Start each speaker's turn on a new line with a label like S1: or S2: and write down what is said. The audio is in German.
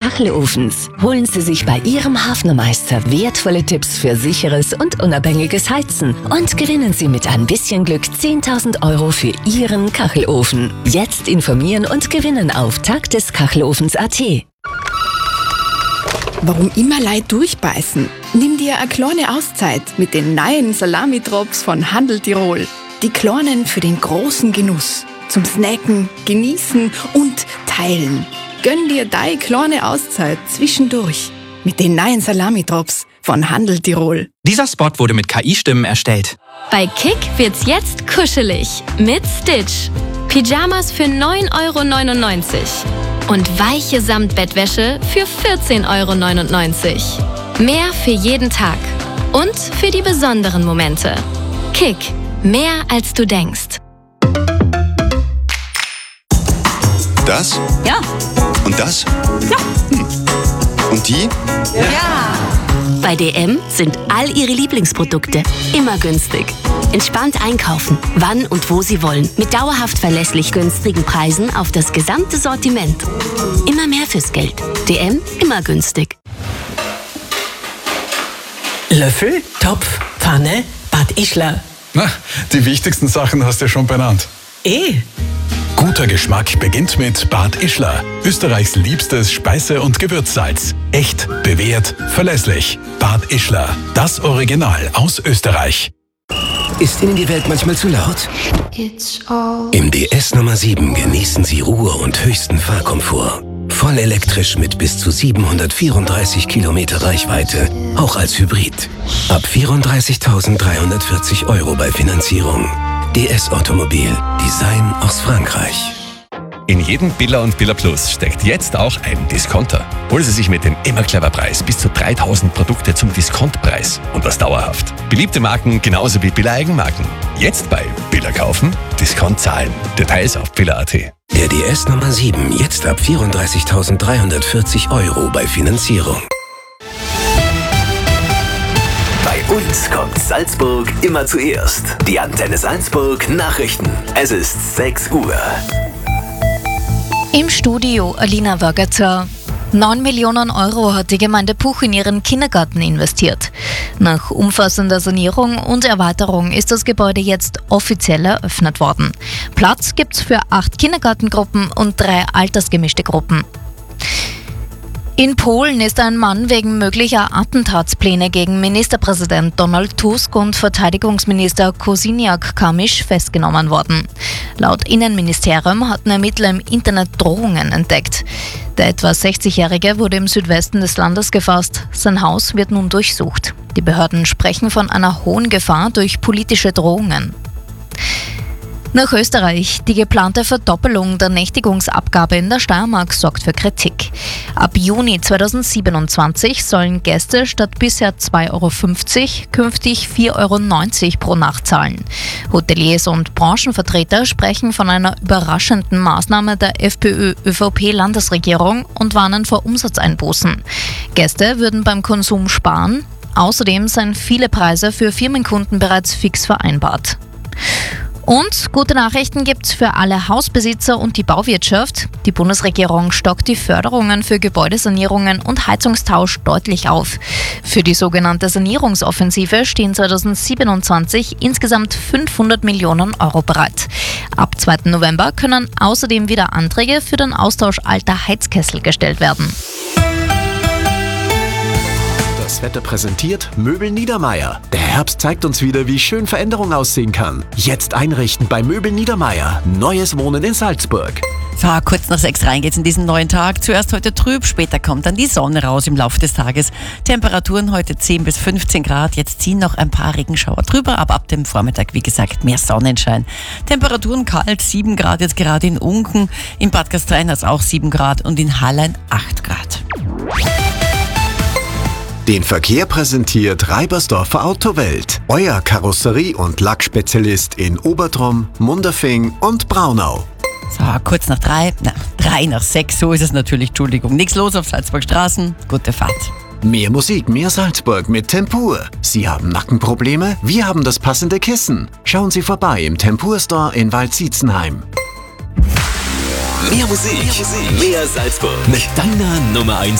S1: Kachelofens. Holen Sie sich bei Ihrem Hafnermeister wertvolle Tipps für sicheres und unabhängiges Heizen und gewinnen Sie mit ein bisschen Glück 10.000 Euro für Ihren Kachelofen. Jetzt informieren und gewinnen auf tagdeskachelofens.at.
S2: Warum immer Leute durchbeißen? Nimm dir eine kleine Auszeit mit den neuen Salami-Drops von Handel Tirol. Die kleinen für den großen Genuss. Zum Snacken, Genießen und Teilen. Gönn dir deine kleine Auszeit zwischendurch mit den neuen Salami-Drops von Handel Tirol.
S3: Dieser Spot wurde mit KI-Stimmen erstellt.
S4: Bei Kick wird's jetzt kuschelig mit Stitch. Pyjamas für 9,99 € und weiche Samtbettwäsche für 14,99 €. Mehr für jeden Tag und für die besonderen Momente. Kick, mehr als du denkst.
S5: Das?
S4: Ja.
S5: Und das?
S4: Ja.
S5: Und die?
S4: Ja.
S6: Bei DM sind all Ihre Lieblingsprodukte immer günstig. Entspannt einkaufen, wann und wo Sie wollen. Mit dauerhaft verlässlich günstigen Preisen auf das gesamte Sortiment. Immer mehr fürs Geld. DM, immer günstig.
S7: Löffel, Topf, Pfanne, Bad Ischler.
S8: Na, die wichtigsten Sachen hast du schon benannt. Guter Geschmack beginnt mit Bad Ischler. Österreichs liebstes Speise- und Gewürzsalz. Echt, bewährt, verlässlich. Bad Ischler. Das Original aus Österreich.
S9: Ist Ihnen die Welt manchmal zu laut? Im DS Nummer 7 genießen Sie Ruhe und höchsten Fahrkomfort. Voll elektrisch mit bis zu 734 Kilometer Reichweite, auch als Hybrid. Ab 34.340 € bei Finanzierung. DS Automobil. Design aus Frankreich.
S10: In jedem Billa und Billa Plus steckt jetzt auch ein Discounter. Holen Sie sich mit dem immer clever Preis bis zu 3.000 Produkte zum Diskontpreis und das dauerhaft. Beliebte Marken genauso wie Billa Eigenmarken. Jetzt bei Billa kaufen, Discount zahlen. Details auf billa.at.
S9: Der DS Nummer 7 jetzt ab 34.340 € bei Finanzierung.
S11: Bei uns kommt Salzburg immer zuerst. Die Antenne Salzburg Nachrichten. Es ist 6 Uhr.
S12: Im Studio Alina Wagazer. 9 Millionen € hat die Gemeinde Puch in ihren Kindergarten investiert. Nach umfassender Sanierung und Erweiterung ist das Gebäude jetzt offiziell eröffnet worden. Platz gibt's für 8 Kindergartengruppen und 3 altersgemischte Gruppen. In Polen ist ein Mann wegen möglicher Attentatspläne gegen Ministerpräsident Donald Tusk und Verteidigungsminister Kosiniak-Kamysz festgenommen worden. Laut Innenministerium hatten Ermittler im Internet Drohungen entdeckt. Der etwa 60-Jährige wurde im Südwesten des Landes gefasst. Sein Haus wird nun durchsucht. Die Behörden sprechen von einer hohen Gefahr durch politische Drohungen. Nach Österreich. Die geplante Verdoppelung der Nächtigungsabgabe in der Steiermark sorgt für Kritik. Ab Juni 2027 sollen Gäste statt bisher 2,50 € künftig 4,90 € pro Nacht zahlen. Hoteliers und Branchenvertreter sprechen von einer überraschenden Maßnahme der FPÖ-ÖVP-Landesregierung und warnen vor Umsatzeinbußen. Gäste würden beim Konsum sparen. Außerdem seien viele Preise für Firmenkunden bereits fix vereinbart. Und gute Nachrichten gibt's für alle Hausbesitzer und die Bauwirtschaft. Die Bundesregierung stockt die Förderungen für Gebäudesanierungen und Heizungstausch deutlich auf. Für die sogenannte Sanierungsoffensive stehen 2027 insgesamt 500 Millionen € bereit. Ab 2. November können außerdem wieder Anträge für den Austausch alter Heizkessel gestellt werden.
S13: Das Wetter präsentiert Möbel Niedermaier. Der Herbst zeigt uns wieder, wie schön Veränderung aussehen kann. Jetzt einrichten bei Möbel Niedermaier. Neues Wohnen in Salzburg.
S14: So, kurz nach 6 rein geht's in diesen neuen Tag. Zuerst heute trüb, später kommt dann die Sonne raus im Laufe des Tages. Temperaturen heute 10 bis 15 Grad. Jetzt ziehen noch ein paar Regenschauer drüber, aber ab dem Vormittag, wie gesagt, mehr Sonnenschein. Temperaturen kalt, 7 Grad jetzt gerade in Unken. In Bad Gastein hat's auch 7 Grad und in Hallein 8 Grad.
S13: Den Verkehr präsentiert Reibersdorfer Autowelt. Euer Karosserie- und Lackspezialist in Obertrom, Munderfing und Braunau.
S14: So, kurz nach 3, 3 nach 6, so ist es natürlich, Entschuldigung. Nichts los auf Salzburg Straßen, gute Fahrt.
S13: Mehr Musik, mehr Salzburg mit Tempur. Sie haben Nackenprobleme? Wir haben das passende Kissen. Schauen Sie vorbei im Tempur Store in Waldsietzenheim.
S11: Mehr Musik, mehr Salzburg mit deiner Nummer 1